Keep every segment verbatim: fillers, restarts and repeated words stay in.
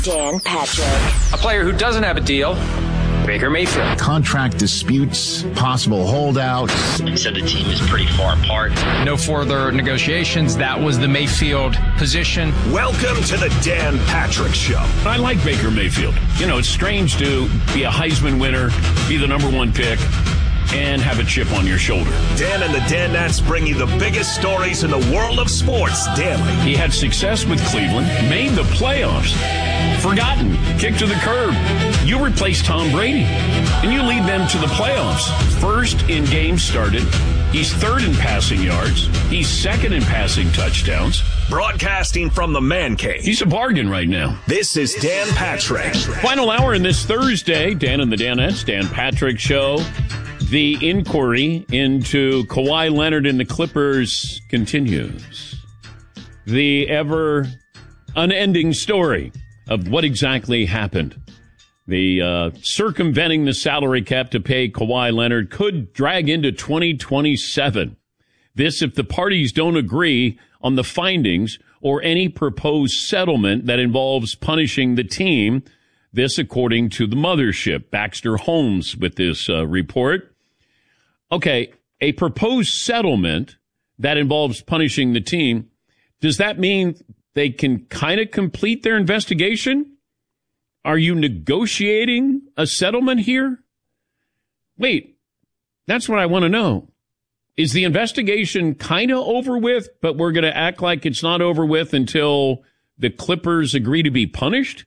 Dan Patrick. A player who doesn't have a deal, Baker Mayfield. Contract disputes, possible holdouts. He said the team is pretty far apart. No further negotiations. That was the Mayfield position. Welcome to the Dan Patrick Show. I like Baker Mayfield. You know, it's strange to be a Heisman winner, be the number one pick, and have a chip on your shoulder. Dan and the Danettes bring you the biggest stories in the world of sports daily. He had success with Cleveland, made the playoffs, forgotten, kicked to the curb. You replace Tom Brady, and you lead them to the playoffs. First in games started. He's third in passing yards. He's second in passing touchdowns. Broadcasting from the Man Cave. He's a bargain right now. This is Dan Patrick. Final hour in this Thursday, Dan and the Danettes, Dan Patrick Show. The inquiry into Kawhi Leonard and the Clippers continues. The ever unending story of what exactly happened. The uh, circumventing the salary cap to pay Kawhi Leonard could drag into twenty twenty-seven. This if the parties don't agree on the findings or any proposed settlement that involves punishing the team. This according to the mothership, Baxter Holmes, with this uh, report. Okay, a proposed settlement that involves punishing the team, does that mean they can kind of complete their investigation? Are you negotiating a settlement here? Wait, that's what I want to know. Is the investigation kind of over with, but we're going to act like it's not over with until the Clippers agree to be punished?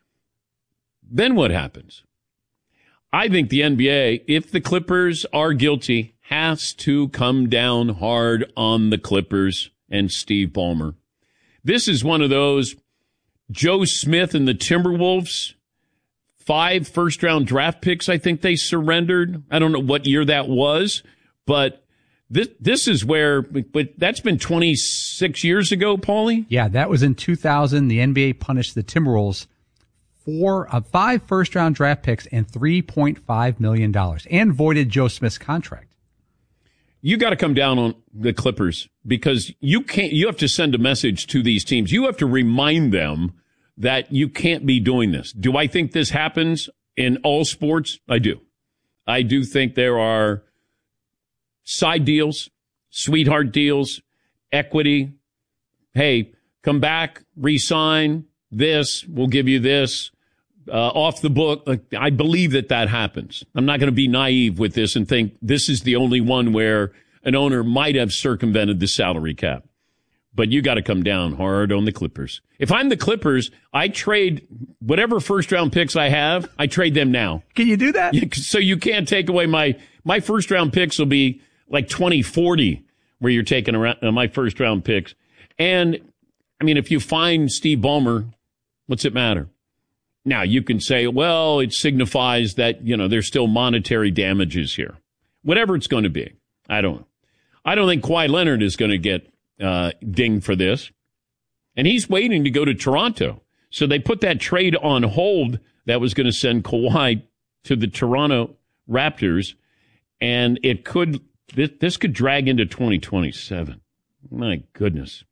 Then what happens? I think the N B A, if the Clippers are guilty, has to come down hard on the Clippers and Steve Ballmer. This is one of those Joe Smith and the Timberwolves, five first-round draft picks I think they surrendered. I don't know what year that was, but this this is where, but that's been twenty-six years ago, Paulie? Yeah, that was in two thousand. The N B A punished the Timberwolves four, uh, five first-round draft picks and three point five million dollars and voided Joe Smith's contract. You got to come down on the Clippers because you can't, you have to send a message to these teams. You have to remind them that you can't be doing this. Do I think this happens in all sports? I do. I do think there are side deals, sweetheart deals, equity. Hey, come back, re-sign this, we'll give you this, uh, off the book. I believe that that happens. I'm not going to be naive with this and think this is the only one where an owner might have circumvented the salary cap. But you got to come down hard on the Clippers. If I'm the Clippers, I trade whatever first round picks I have, I trade them now. Can you do that? So you can't take away my, my first round picks will be like twenty forty where you're taking around uh, my first round picks. And I mean, if you find Steve Ballmer, what's it matter? Now, you can say, well, it signifies that, you know, there's still monetary damages here. Whatever it's going to be. I don't know. I don't think Kawhi Leonard is going to get uh, dinged for this. And he's waiting to go to Toronto. So they put that trade on hold that was going to send Kawhi to the Toronto Raptors. And it could, this, this could drag into twenty twenty-seven. My goodness.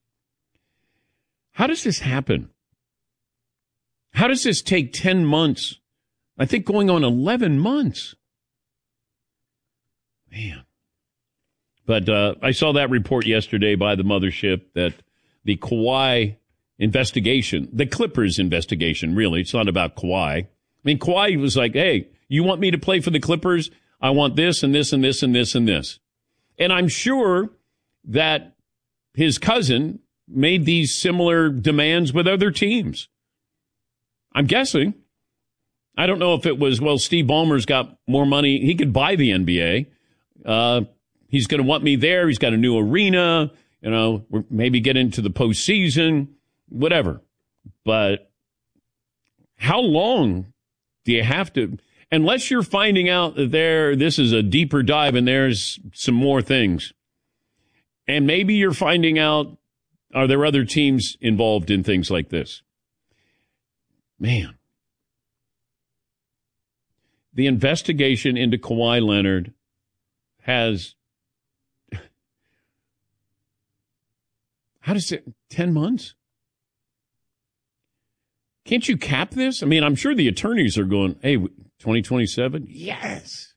How does this happen? How does this take ten months? I think going on eleven months. Man. But uh, I saw that report yesterday by the mothership that the Kawhi investigation, the Clippers investigation, really, it's not about Kawhi. I mean, Kawhi was like, hey, you want me to play for the Clippers? I want this and this and this and this and this. And I'm sure that his cousin made these similar demands with other teams. I'm guessing. I don't know if it was, well, Steve Ballmer's got more money. He could buy the N B A. Uh, he's going to want me there. He's got a new arena. You know, maybe get into the postseason, whatever. But how long do you have to, unless you're finding out that there, this is a deeper dive and there's some more things. And maybe you're finding out, are there other teams involved in things like this? Man. The investigation into Kawhi Leonard has, how does it, ten months? Can't you cap this? I mean, I'm sure the attorneys are going, hey, twenty twenty-seven? Yes.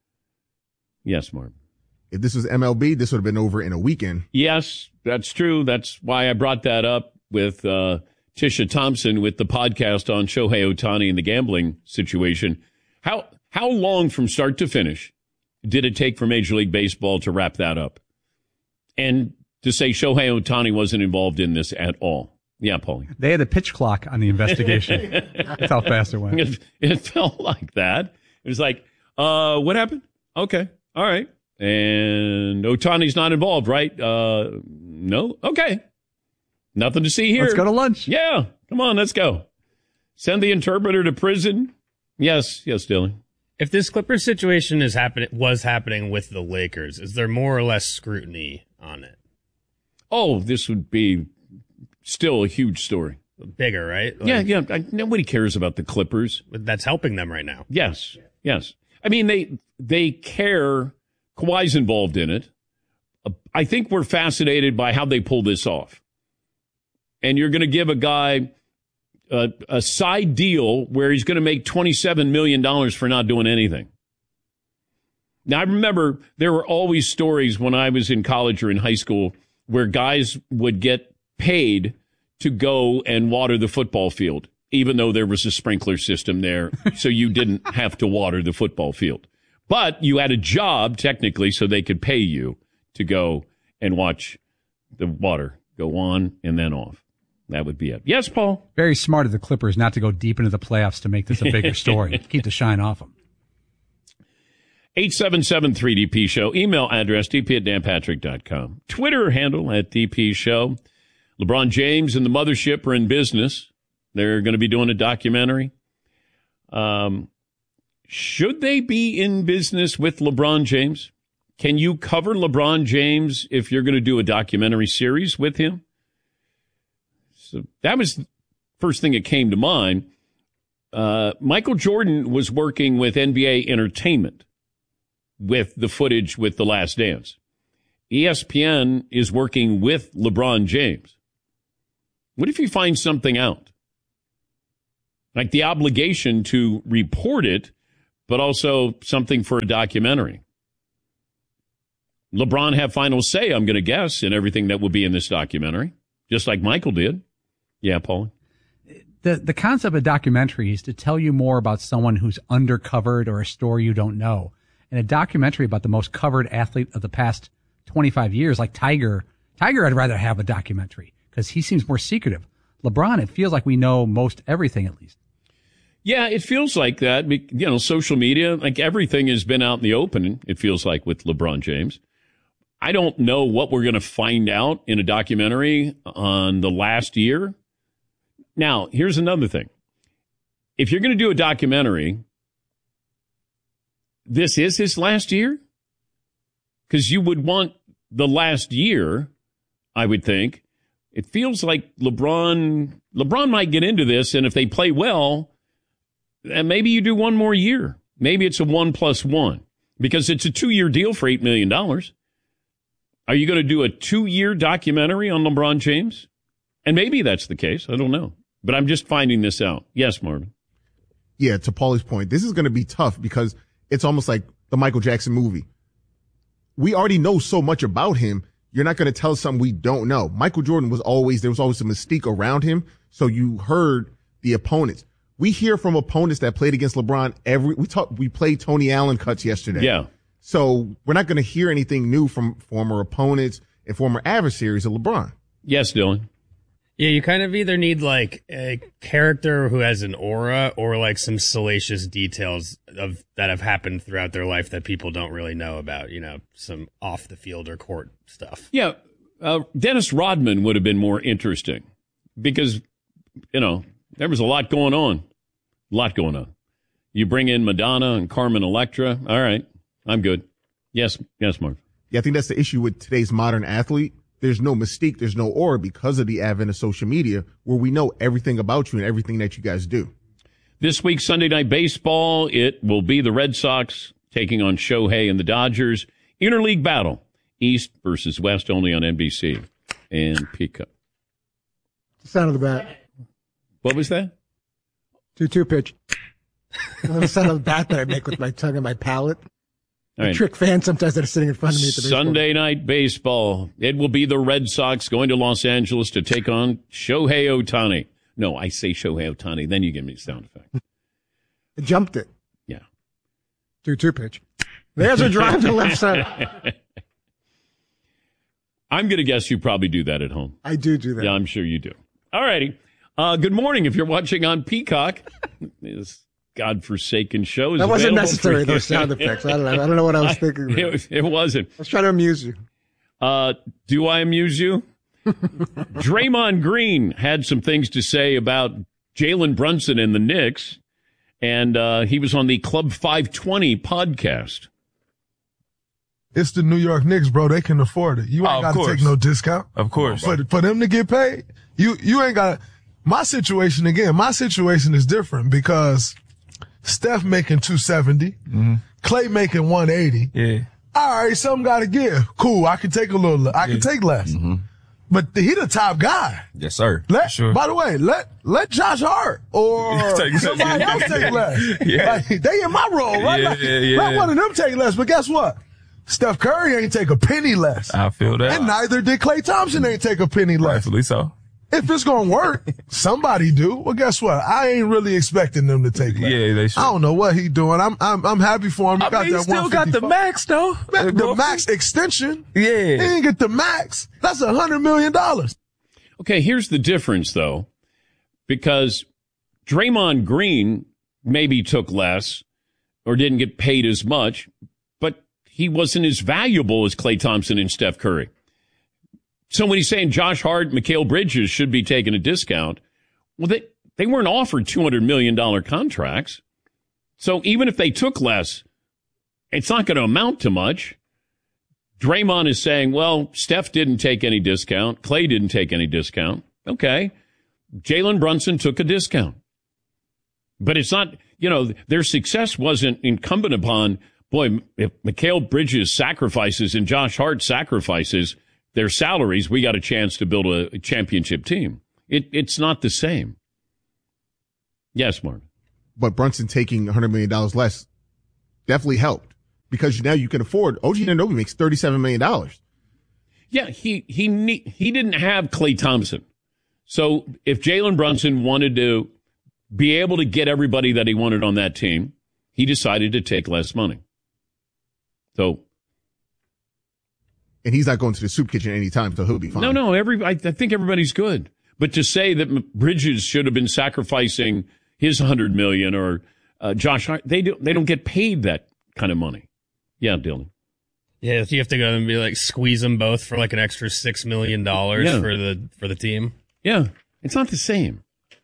Yes, Mark. If this was M L B, this would have been over in a weekend. Yes, that's true. That's why I brought that up with uh, Tisha Thompson with the podcast on Shohei Ohtani and the gambling situation. How how long from start to finish did it take for Major League Baseball to wrap that up? And to say Shohei Ohtani wasn't involved in this at all. Yeah, Paulie. They had a pitch clock on the investigation. That's how fast it went. It, it felt like that. It was like, uh, what happened? Okay. All right. And Ohtani's not involved, right? Uh, no? Okay. Nothing to see here. Let's go to lunch. Yeah. Come on, let's go. Send the interpreter to prison. Yes. Yes, Dylan. If this Clippers situation is happening, was happening with the Lakers, is there more or less scrutiny on it? Oh, this would be still a huge story. Bigger, right? Like, yeah, yeah. I, nobody cares about the Clippers. That's helping them right now. Yes, yes. I mean, they they care. Kawhi's involved in it. Uh, I think we're fascinated by how they pull this off. And you're going to give a guy a, a side deal where he's going to make twenty-seven million dollars for not doing anything. Now, I remember there were always stories when I was in college or in high school where guys would get paid to go and water the football field, even though there was a sprinkler system there, so you didn't have to water the football field. But you had a job, technically, so they could pay you to go and watch the water go on and then off. That would be it. Yes, Paul? Very smart of the Clippers not to go deep into the playoffs to make this a bigger story. Keep the shine off them. eight seven seven three D P Show. Email address d p at dan patrick dot com. Twitter handle at D P Show. LeBron James and the mothership are in business. They're going to be doing a documentary. Um, should they be in business with LeBron James? Can you cover LeBron James if you're going to do a documentary series with him? So that was the first thing that came to mind. Uh, Michael Jordan was working with N B A Entertainment with the footage with The Last Dance. E S P N is working with LeBron James. What if you find something out? Like the obligation to report it, but also something for a documentary. LeBron have final say, I'm going to guess, in everything that will be in this documentary, just like Michael did. Yeah, Paul? The the concept of documentary is to tell you more about someone who's undercovered or a story you don't know. And a documentary about the most covered athlete of the past twenty-five years, like Tiger, Tiger, I'd rather have a documentary because he seems more secretive. LeBron, it feels like we know most everything at least. Yeah, it feels like that. You know, social media, like everything has been out in the open, it feels like, with LeBron James. I don't know what we're going to find out in a documentary on the last year. Now, here's another thing. If you're going to do a documentary, this is his last year? Because you would want the last year, I would think. It feels like LeBron, LeBron might get into this, and if they play well, and maybe you do one more year. Maybe it's a one plus one, because it's a two-year deal for eight million dollars. Are you going to do a two-year documentary on LeBron James? And maybe that's the case. I don't know. But I'm just finding this out. Yes, Marvin. Yeah, to Paulie's point, this is going to be tough because it's almost like the Michael Jackson movie. We already know so much about him. You're not going to tell us something we don't know. Michael Jordan was always, there was always a mystique around him. So you heard the opponents. We hear from opponents that played against LeBron every, we talked, we played Tony Allen cuts yesterday. Yeah. So we're not going to hear anything new from former opponents and former adversaries of LeBron. Yes, Dylan. Yeah, you kind of either need like a character who has an aura or like some salacious details of that have happened throughout their life that people don't really know about, you know, some off the field or court stuff. Yeah. Uh, Dennis Rodman would have been more interesting because, you know, there was a lot going on. A lot going on. You bring in Madonna and Carmen Electra. All right. I'm good. Yes. Yes, Mark. Yeah, I think that's the issue with today's modern athlete. There's no mystique, there's no aura because of the advent of social media where we know everything about you and everything that you guys do. This week, Sunday Night Baseball, it will be the Red Sox taking on Shohei and the Dodgers. Interleague battle, East versus West, only on N B C and Peacock. Sound of the bat. What was that? two two pitch. A little sound of the bat that I make with my tongue and my palate. I right. trick fans sometimes that are sitting in front of me at the baseball. Sunday night baseball. It will be the Red Sox going to Los Angeles to take on Shohei Ohtani. No, I say Shohei Ohtani, then you give me the sound effect. I jumped it. Yeah. two two pitch. There's a drive to left side. I'm going to guess you probably do that at home. I do do that. Yeah, I'm sure you do. All righty. Uh, good morning. If you're watching on Peacock, this godforsaken show is That wasn't available necessary, for you. those sound effects. I don't know. I don't know what I was thinking. It, it wasn't. I was trying to amuse you. Uh, do I amuse you? Draymond Green had some things to say about Jalen Brunson and the Knicks, and uh, he was on the Club five twenty podcast. It's the New York Knicks, bro. They can afford it. You ain't Oh, got to take no discount. Of course. For, for them to get paid, you, you ain't got to. My situation, again, my situation is different because Steph making two seventy, mm-hmm. Clay making one eighty. Yeah. All right, something got to give. Cool. I can take a little, I yeah. can take less. Mm-hmm. But he the top guy. Yes, sir. Let, sure. By the way, let let Josh Hart or somebody else take less. Yeah. Like, they in my role, right? Yeah, like, yeah, yeah. Let one of them take less. But guess what? Steph Curry ain't take a penny less. I feel that. And neither did Klay Thompson ain't take a penny less. Rightfully so. If it's going to work, somebody do. Well, guess what? I ain't really expecting them to take less. Yeah, they should. I don't know what he doing. I'm I'm I'm happy for him. He I got mean, that he still got the max, though. Man, the max extension. Yeah. He didn't get the max. That's a hundred million dollars. Okay, here's the difference, though, because Draymond Green maybe took less or didn't get paid as much, but he wasn't as valuable as Klay Thompson and Steph Curry. So when he's saying Josh Hart, Mikal Bridges should be taking a discount, well, they, they weren't offered two hundred million dollars contracts. So even if they took less, it's not going to amount to much. Draymond is saying, well, Steph didn't take any discount. Klay didn't take any discount. Okay. Jalen Brunson took a discount. But it's not, you know, their success wasn't incumbent upon, boy, if Mikal Bridges sacrifices and Josh Hart sacrifices their salaries, we got a chance to build a, a championship team. It, it's not the same. Yes, Mark. But Brunson taking one hundred million dollars less definitely helped because now you can afford. O G Anunoby makes thirty-seven million dollars. Yeah, he he ne- he didn't have Klay Thompson. So if Jalen Brunson wanted to be able to get everybody that he wanted on that team, he decided to take less money. So. And he's not going to the soup kitchen anytime, so he'll be fine. No, no, every I, I think everybody's good. But to say that Bridges should have been sacrificing his one hundred million dollars or uh, Josh Hart, they don't, they don't get paid that kind of money. Yeah, Dylan. Yeah, you have to go and be like squeeze them both for like an extra six million dollars yeah. for the for the team. Yeah, it's not the same.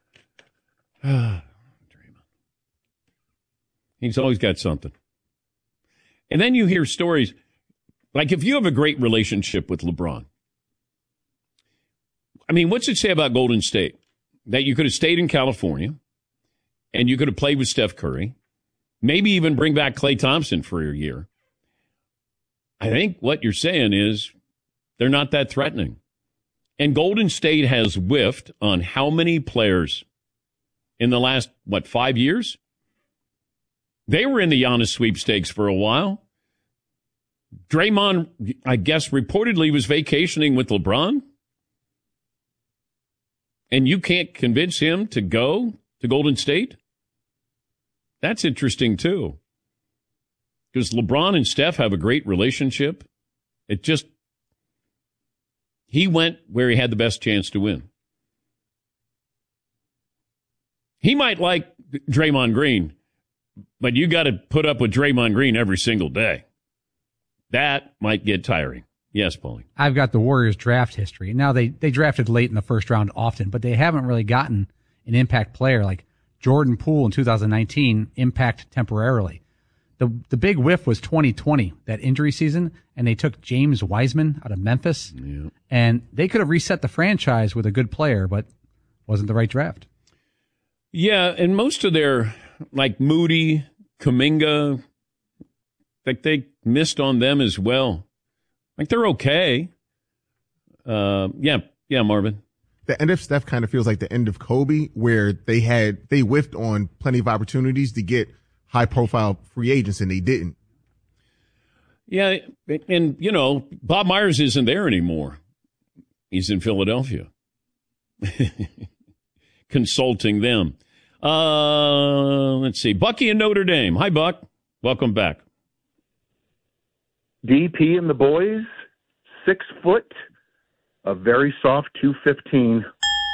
He's always got something. And then you hear stories. Like if you have a great relationship with LeBron, I mean, what's it say about Golden State? That you could have stayed in California and you could have played with Steph Curry, maybe even bring back Klay Thompson for a year. I think what you're saying is they're not that threatening. And Golden State has whiffed on how many players in the last, what, five years? They were in the Giannis sweepstakes for a while. Draymond, I guess, reportedly was vacationing with LeBron. And you can't convince him to go to Golden State? That's interesting, too. Because LeBron and Steph have a great relationship. It just, he went where he had the best chance to win. He might like Draymond Green, but you got to put up with Draymond Green every single day. That might get tiring. Yes, Paulie. I've got the Warriors draft history. Now, they, they drafted late in the first round often, but they haven't really gotten an impact player like Jordan Poole in two thousand nineteen, impact temporarily. The the big whiff was twenty twenty, that injury season, and they took James Wiseman out of Memphis. Yeah. And they could have reset the franchise with a good player, but wasn't the right draft. Yeah, and most of their, like Moody, Kuminga, like they missed on them as well. Like they're okay. Uh, yeah, yeah, Marvin. the end of Steph kind of feels like the end of Kobe, where they had, they whiffed on plenty of opportunities to get high profile free agents and they didn't. Yeah. And, you know, Bob Myers isn't there anymore. He's in Philadelphia consulting them. Uh, let's see. Bucky in Notre Dame. Hi, Buck. Welcome back. D P and the boys, six foot, a very soft two fifteen.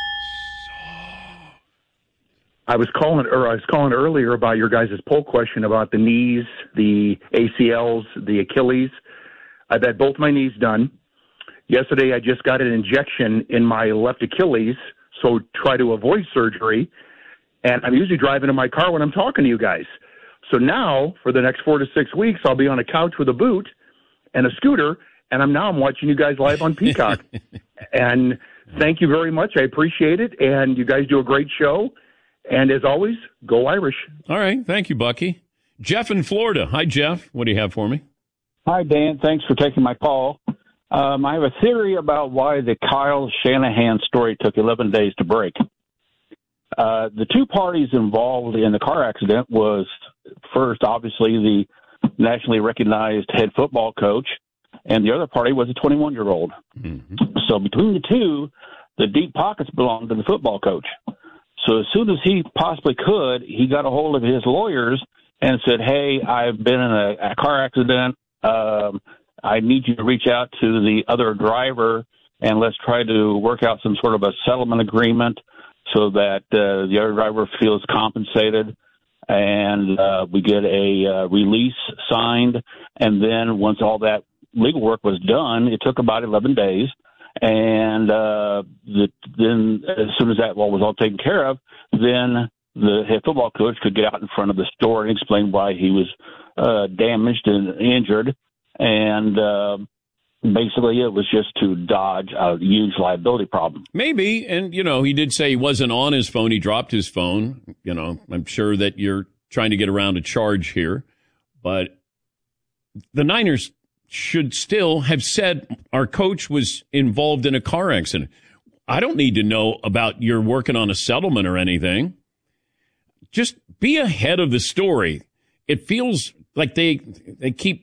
I was calling, or I was calling earlier about your guys' poll question about the knees, the A C Ls, the Achilles. I've had both my knees done. Yesterday, I just got an injection in my left Achilles, so try to avoid surgery. And I'm usually driving in my car when I'm talking to you guys. So now, for the next four to six weeks, I'll be on a couch with a boot and a scooter, and I'm now I'm watching you guys live on Peacock. And thank you very much. I appreciate it, and you guys do a great show. And as always, go Irish. All right. Thank you, Bucky. Jeff in Florida. Hi, Jeff. What do you have for me? Hi, Dan. Thanks for taking my call. Um, I have a theory about why the Kyle Shanahan story took eleven days to break. Uh, the two parties involved in the car accident was, first, obviously, the nationally recognized head football coach, and the other party was a twenty-one-year-old. Mm-hmm. So between the two, the deep pockets belonged to the football coach. So as soon as he possibly could, he got a hold of his lawyers and said, hey, I've been in a, a car accident. Um, I need you to reach out to the other driver, and let's try to work out some sort of a settlement agreement so that uh, the other driver feels compensated, and uh, we get a uh, release signed. And then once all that legal work was done, it took about eleven days. And uh, the, then as soon as that all was all taken care of, then the head football coach could get out in front of the store and explain why he was uh, damaged and injured. And uh, basically it was just to dodge a huge liability problem. Maybe. And, you know, he did say he wasn't on his phone. He dropped his phone. You know, I'm sure that you're trying to get around a charge here. But the Niners should still have said our coach was involved in a car accident. I don't need to know about you're working on a settlement or anything. Just be ahead of the story. It feels like they they keep